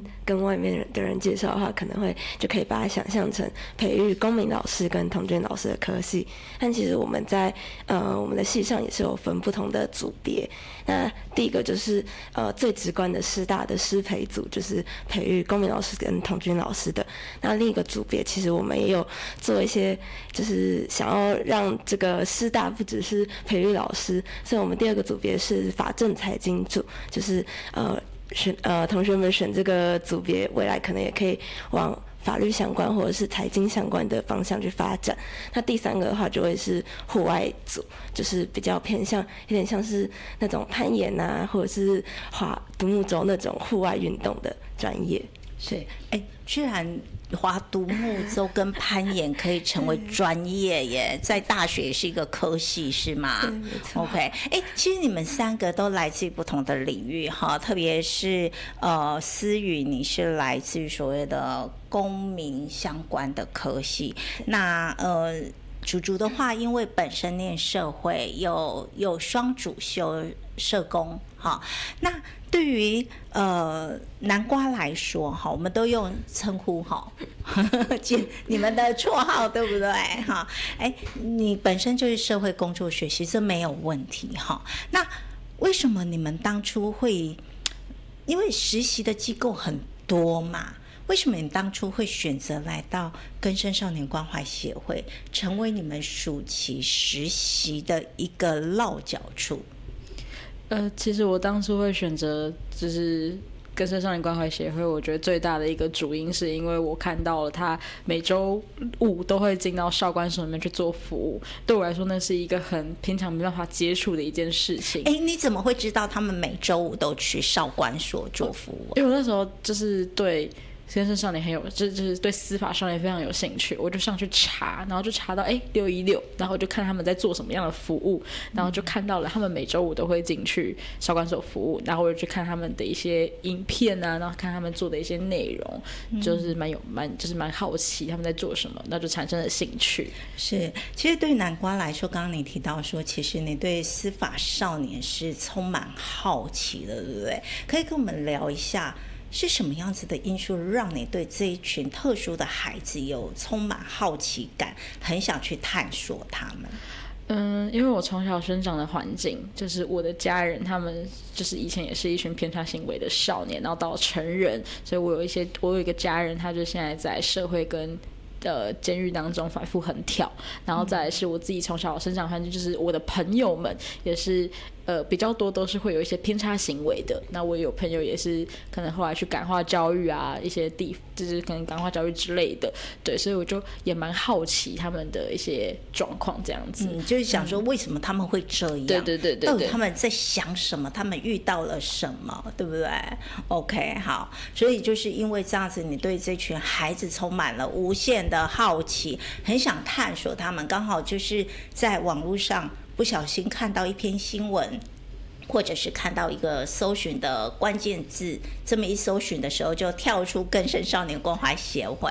跟外面的人介绍的话，可能就可以把它想象成培育公民老师跟童军老师的科系。但其实我们在我们的系上也是有分不同的组别。那第一个就是最直观的师大的师培组，就是培育公民老师跟童军老师的。那另一个组别，其实我们也有做一些，就是想要让这个师大不只是培育老师，所以我们第二个组别是法政财经组，就是同学们选这个组别，未来可能也可以往法律相关或者是财经相关的方向去发展。那第三个的话就会是户外组，就是比较偏向有点像是那种攀岩啊，或者是划独木舟那种户外运动的专业。 是，居然划独木舟跟攀岩可以成为专业耶，在大学也是一个科系是吗？ 对，没错。 OK， 其实你们三个都来自于不同的领域哈，特别是思雨，你是来自于所谓的公民相关的科系，那竹竹的话，因为本身念社会，有双主修社工，哈，那对于南瓜来说，哈，我们都用称呼哈，你们的绰号对不对？哈，你本身就是社会工作学习，这没有问题哈。那为什么你们当初会？因为实习的机构很多嘛。为什么你当初会选择来到更生少年关怀协会，成为你们暑期实习的一个落脚处？ 其实我当初会选择就是更生少年关怀协会，我觉得最大的一个主因是因为我看到了他每周五都会进到少管所里面去做服务，对我来说那是一个很平常没办法接触的一件事情。 你怎么会知道他们每周五都去少管所做服务？ 因为我那时候就是对更生少年很有，就是对司法少年非常有兴趣，我就上去查，然后就查到616，然后我就看他们在做什么样的服务，然后就看到了他们每周五都会进去少管所服务，然后我就去看他们的一些影片啊，然后看他们做的一些内容，就是蛮好奇他们在做什么，那就产生了兴趣。 是，其实对南瓜来说，刚刚你提到说，其实你对司法少年是充满好奇的，对不对？可以跟我们聊一下。是什么样子的因素让你对这一群特殊的孩子有充满好奇感，很想去探索他们？ 因为我从小生长的环境，就是我的家人，他们就是以前也是一群偏差行为的少年，然后到成人，所以我有一个家人，他就现在在社会跟监狱当中反复横跳，然后再来是我自己从小生长环境，就是我的朋友们也是比较多都是会有一些偏差行为的。那我有朋友也是可能后来去感化教育啊，一些就是可能感化教育之类的，对，所以我就也蛮好奇他们的一些状况这样子。 就是想说为什么他们会这样？ 对， 到底他们在想什么？他们遇到了什么？对不对 ？OK， 好，所以就是因为这样子，你对这群孩子充满了无限的好奇，很想探索他们。刚好就是在网络上不小心看到一篇新闻，或者是看到一个搜寻的关键字，这么一搜寻的时候就跳出更生少年关怀协会，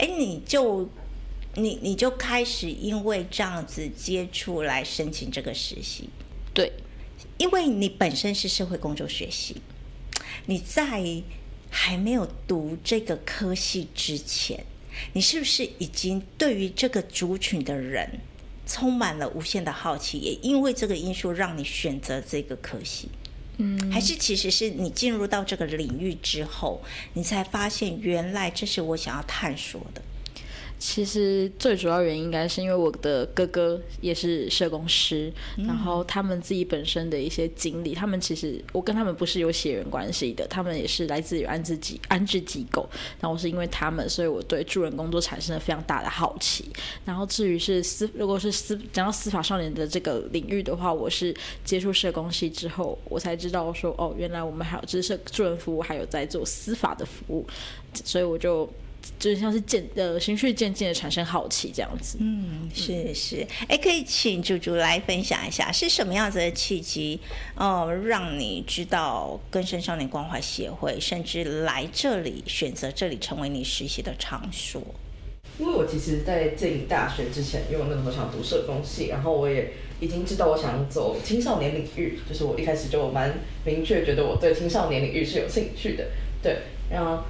你就开始因为这样子接触来申请这个实习。 对， 因为你本身是社会工作学习，你在还没有读这个科系之前，你是不是已经对于这个族群的人充满了无限的好奇，也因为这个因素让你选择这个科系？还是其实是你进入到这个领域之后，你才发现原来这是我想要探索的？ 其实最主要原因应该是因为我的哥哥也是社工师，然后他们自己本身的一些经历，他们其实我跟他们不是有血缘关系的，他们也是来自于安置机构，然后是因为他们，所以我对助人工作产生了非常大的好奇。然后至于是如果是讲到司法少年的这个领域的话，我是接触社工系之后，我才知道说原来我们还有就是助人服务，还有在做司法的服务，所以我就是像是循序渐进的产生好奇这样子。 是，可以请竹竹来分享一下是什么样子的契机，让你知道更生少年关怀协会，甚至来这里选择这里成为你实习的场所？ 因为我其实在进大学之前，因为我那个时候想读社工系，然后我也已经知道我想走青少年领域，就是我一开始就蛮明确觉得我对青少年领域是有兴趣的。对，然后